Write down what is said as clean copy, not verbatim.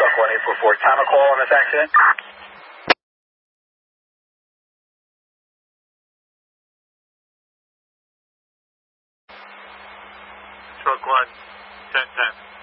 Buck 1844. Time of call on this accident? Truck 1, 1010.